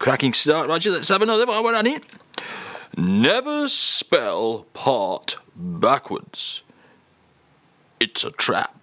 Cracking start, Roger. Let's have another while we're on it. Never spell part backwards. It's a trap.